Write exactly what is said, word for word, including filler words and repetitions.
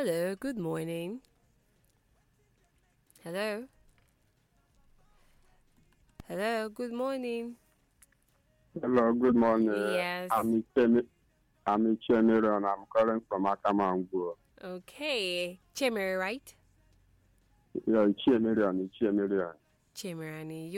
Hello, good morning. Hello. Hello, good morning. Hello, good morning. Yes. I'm Ichemi, I'm Ichemiro and I'm calling from Akamangu. Okay. Chimera, right? Yeah, Ichemiro and Ichemiro. Chimerani,